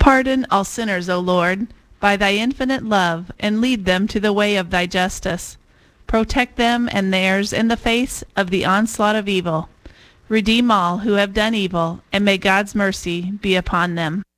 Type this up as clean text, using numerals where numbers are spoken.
Pardon all sinners, O Lord, by thy infinite love, and lead them to the way of thy justice. Protect them and theirs in the face of the onslaught of evil. Redeem all who have done evil, and may God's mercy be upon them.